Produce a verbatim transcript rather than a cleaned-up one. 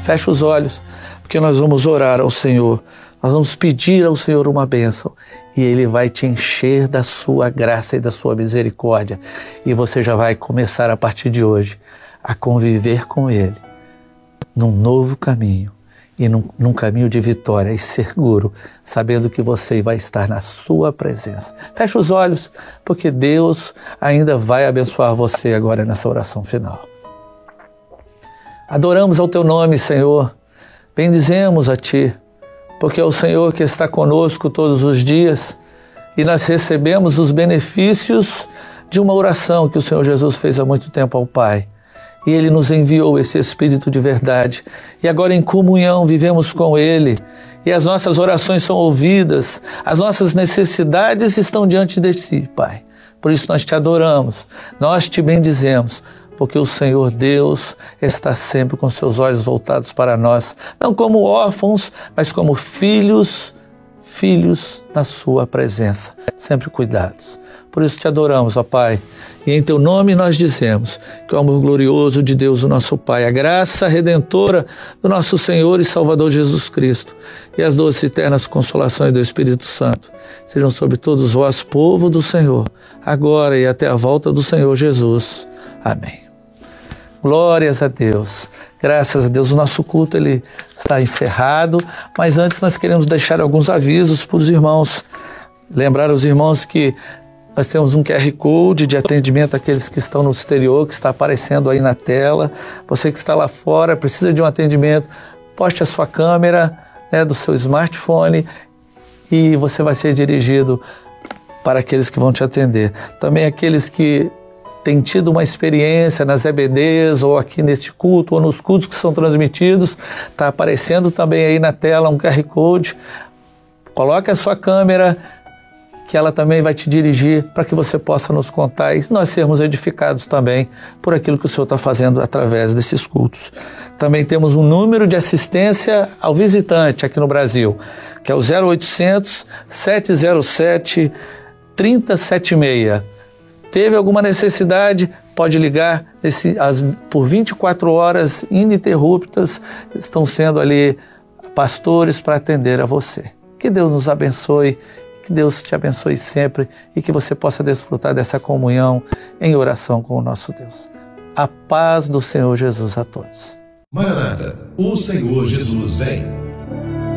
Feche os olhos, porque nós vamos orar ao Senhor. Nós vamos pedir ao Senhor uma bênção e Ele vai te encher da sua graça e da sua misericórdia. E você já vai começar a partir de hoje a conviver com Ele num novo caminho e num, num caminho de vitória e seguro, sabendo que você vai estar na sua presença. Feche os olhos, porque Deus ainda vai abençoar você agora nessa oração final. Adoramos ao Teu nome, Senhor. Bendizemos a Ti, porque é o Senhor que está conosco todos os dias e nós recebemos os benefícios de uma oração que o Senhor Jesus fez há muito tempo ao Pai. E Ele nos enviou esse Espírito de verdade. E agora em comunhão vivemos com Ele. E as nossas orações são ouvidas. As nossas necessidades estão diante de Ti, Pai. Por isso nós Te adoramos. Nós Te bendizemos. Porque o Senhor Deus está sempre com seus olhos voltados para nós, não como órfãos, mas como filhos, filhos na sua presença, sempre cuidados. Por isso te adoramos, ó Pai, e em Teu nome nós dizemos que o amor glorioso de Deus, o nosso Pai, a graça redentora do nosso Senhor e Salvador Jesus Cristo e as doces e eternas consolações do Espírito Santo sejam sobre todos vós, povo do Senhor, agora e até a volta do Senhor Jesus. Amém. Glórias a Deus, graças a Deus. O nosso culto ele está encerrado, mas antes nós queremos deixar alguns avisos para os irmãos. Lembrar os irmãos que nós temos um Q R Code de atendimento àqueles que estão no exterior, que está aparecendo aí na tela. Você que está lá fora, precisa de um atendimento, poste a sua câmera, né, do seu smartphone e você vai ser dirigido para aqueles que vão te atender. Também aqueles que tem tido uma experiência nas E B Ds ou aqui neste culto ou nos cultos que são transmitidos, está aparecendo também aí na tela um Q R Code. Coloque a sua câmera, que ela também vai te dirigir para que você possa nos contar e nós sermos edificados também por aquilo que o Senhor está fazendo através desses cultos. Também temos um número de assistência ao visitante aqui no Brasil, que é o zero oitocentos, sete zero sete, três zero sete seis. Teve alguma necessidade, pode ligar esse, as, por vinte e quatro horas ininterruptas, estão sendo ali pastores para atender a você. Que Deus nos abençoe, que Deus te abençoe sempre e que você possa desfrutar dessa comunhão em oração com o nosso Deus. A paz do Senhor Jesus a todos. Maranata, o Senhor Jesus vem.